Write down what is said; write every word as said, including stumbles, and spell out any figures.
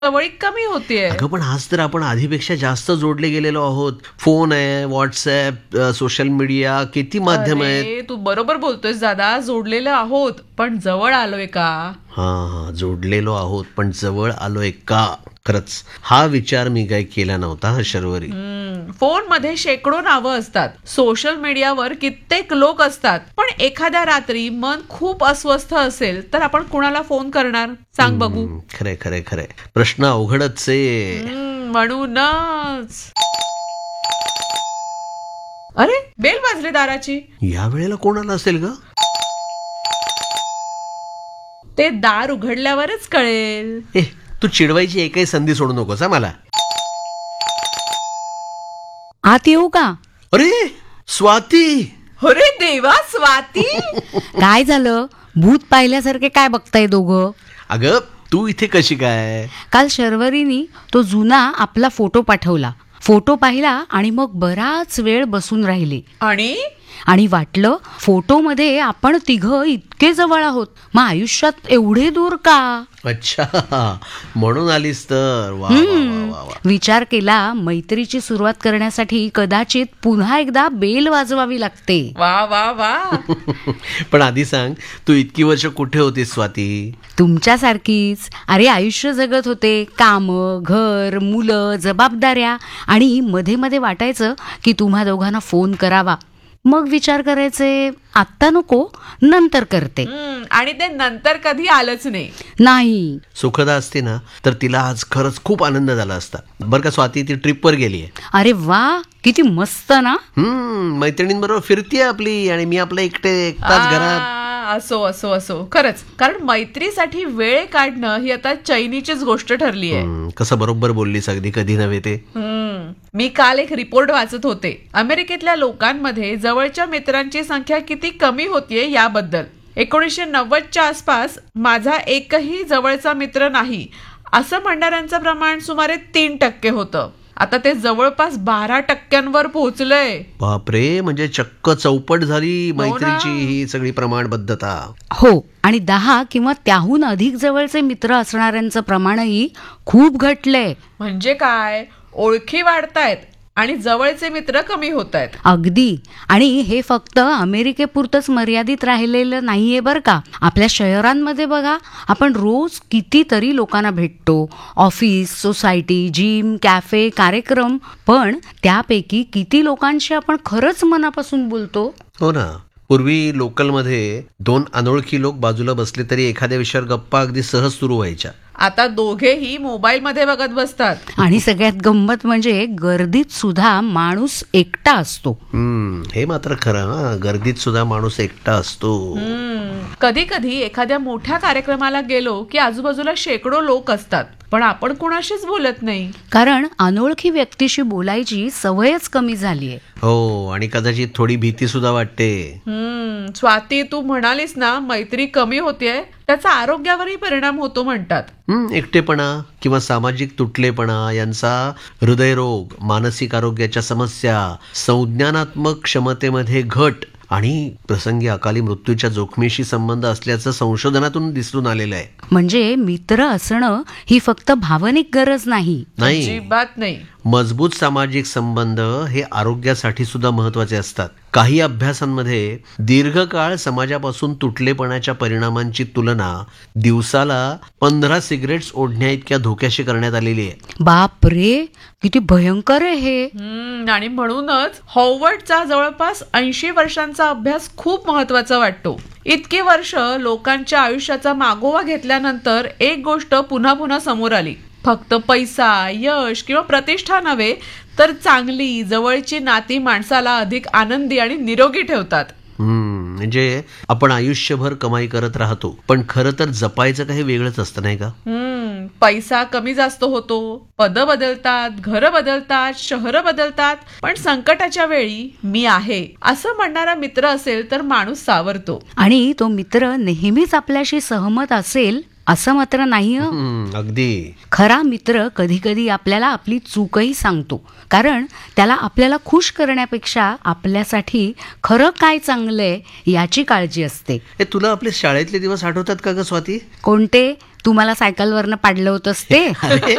जवळीक कमी होतीये. अगं पण आज तर आपण आधीपेक्षा जास्त जोडले गेलेलो आहोत. फोन आहे, व्हॉट्सअप, सोशल मीडिया, किती माध्यम आहेत. अरे तू बरोबर बोलतोयस दादा, जोडलेलो आहोत पण जवळ आलोय का? हा हा जोडलेलो आहोत पण जवळ आलोय का? खरंच हा विचार मी काही केला नव्हता हा शर्वरी. फोन मध्ये शेकडो नावं असतात, सोशल मीडियावर कित्येक लोक असतात, पण एखाद्या रात्री मन खूप अस्वस्थ असेल तर आपण कुणाला फोन करणार सांग बघू? खरे खरे खरे प्रश्न अवघडच आहे. हम्म, म्हणूनच. अरे बेल वाजली दाराची. या वेळेला कोणाला असेल ग? ते दार उघडल्यावरच कळेल. ए तू चिडवायची एकही संधी सोडू नकोस हा मला. आत येऊ का? अरे स्वाती. अरे देवा, स्वाती. काय झालं? भूत पाहिल्यासारखे काय बघताय दोघं? अगं तू इथे कशी काय? काल शर्वरीनी तो जुना आपला फोटो पाठवला. फोटो पाहिला आणि मग बराच वेळ बसून राहिले आणि आणि वाटलं फोटोमध्ये आपण तिघं इतके जवळ आहोत, मग आयुष्यात एवढे दूर का? अच्छा म्हणून आलीस तर. वा वा वा वा. विचार केला मैत्रीची सुरुवात करण्यासाठी कदाचित पुन्हा एकदा बेल वाजवावी लागते. वा वा वा. पण आधी सांग, तू इतकी वर्ष कुठे होतीस स्वाती? तुमच्यासारखीच. अरे आयुष्य जगत होते, काम, घर, मुलं, जबाबदाऱ्या, आणि मध्ये मध्ये वाटायचं की तुम्हा दोघांना फोन करावा. मग विचार करायचे आत्ता नको, नंतर करते. आणि ते नंतर कधी आलंच नाही. नाही. सुखदा असते ना तर तिला आज खरंच खूप आनंद झाला असता. बरं का स्वाती, ती ट्रिपवर गेली आहे. अरे वा, किती मस्त ना. हम्म मैत्रिणींबरोबर फिरतीये आपली आणि मी आपलं एकटे एकटाच घरात. असो असो असो. खरंच, कारण मैत्रीसाठी वेळ काढणं ही आता चैनीचीच गोष्ट ठरली आहे. कसं बरोबर बोललीस अगदी, कधी नव्हे ते. मी काल एक रिपोर्ट वाचत होते. अमेरिकेतल्या लोकांमध्ये जवळच्या मित्रांची संख्या किती कमी होतीये याबद्दल. एकोणीसशे नव्वदच्या आसपास माझा एकही जवळचा मित्र नाही असं म्हणणाऱ्यांचं प्रमाण सुमारे तीन टक्के होतं. आता ते जवळपास बारा टक्क्यांवर पोहोचलंय. बापरे, म्हणजे चक्क चौपट झाली मैत्रीची ही सगळी प्रमाणबद्धता. हो, आणि दहा किंवा त्याहून अधिक जवळचे मित्र असणाऱ्यांचं प्रमाणही खूप घटलंय. म्हणजे काय, ओळखी वाढतायत आणि जवळचे मित्र कमी होत आहेत. अगदी. आणि हे फक्त अमेरिकेपुरतच मर्यादित राहिलेलं नाहीये बरं का. आपल्या शहरांमध्ये बघा, आपण रोज कितीतरी लोकांना भेटतो. ऑफिस, सोसायटी, जिम, कॅफे, कार्यक्रम. पण त्यापैकी किती लोकांशी आपण खरंच मनापासून बोलतो? हो ना. पूर्वी लोकलमध्ये दोन अनोळखी लोक बाजूला बसले तरी एखाद्या विषयावर गप्पा अगदी सहज सुरू व्हायच्या. आता दोघेही मोबाईल मध्ये बघत बसतात. आणि सगळ्यात गंमत म्हणजे गर्दीत सुद्धा माणूस एकटा असतो. हम्म हे मात्र खरं. हा, गर्दीत सुद्धा माणूस एकटा असतो. कधी कधी एखाद्या मोठ्या कार्यक्रमाला गेलो की आजूबाजूला शेकडो लोक असतात, पण आपण कुणाशीच बोलत नाही. कारण अनोळखी व्यक्तीशी बोलायची सवयच कमी झालीये. हो, आणि कदाचित थोडी भीती सुद्धा वाटते. हम्म स्वाती, तू म्हणालीस ना मैत्री कमी होतीये, त्याचा आरोग्यावरही परिणाम होतो म्हणतात. हम्म एकटेपणा किंवा सामाजिक तुटलेपणा यांचा हृदयरोग, मानसिक आरोग्याच्या समस्या, संज्ञानात्मक क्षमतेमध्ये घट आणि प्रसंगी अकाली मृत्यूच्या जोखमीशी संबंध असल्याचं संशोधनातून दिसून आलेलं आहे. म्हणजे मित्र असणं ही फक्त भावनिक गरज नाही. नाही, अजिबात नाही. मजबूत सामाजिक संबंध हे आरोग्यासाठी सुद्धा महत्वाचे असतात. काही अभ्यासांमध्ये दीर्घकाळ समाजापासून तुटलेपणाच्या परिणामांची तुलना दिवसाला पंधरा सिगरेट्स ओढण्या इतक्या धोक्याशी करण्यात आलेली आहे. बाप रे, किती भयंकर आहे हे. आणि म्हणूनच हॉवर्डचा जवळपास ऐंशी वर्षांचा अभ्यास खूप महत्वाचा वाटतो. इतकी वर्ष लोकांच्या आयुष्याचा मागोवा घेतल्यानंतर एक गोष्ट पुन्हा पुन्हा समोर आली. फक्त पैसा, यश किंवा प्रतिष्ठा नव्हे, तर चांगली जवळची नाती माणसाला अधिक आनंदी आणि निरोगी ठेवतात. हम्म म्हणजे आपण आयुष्यभर कमाई करत राहतो, पण खरं तर जपायचं काही वेगळंच असतं, नाही का? हम्म पैसा कमी जास्त होतो, पद बदलतात, घरं बदलतात, शहरं बदलतात, पण संकटाच्या वेळी मी आहे असं म्हणणारा मित्र असेल तर माणूस सावरतो. आणि तो मित्र नेहमीच आपल्याशी सहमत असेल असं मात्र नाही. अगदी. खरा मित्र कधी कधी आपल्याला आपली चूकही सांगतो, कारण त्याला आपल्याला खुश करण्यापेक्षा आपल्यासाठी खरं काय चांगलंय याची काळजी असते. तुला आपले शाळेतले दिवस आठवतात का ग स्वाती? कोणते? तू मला सायकलवरनं पाडलं होतंस ते. अरे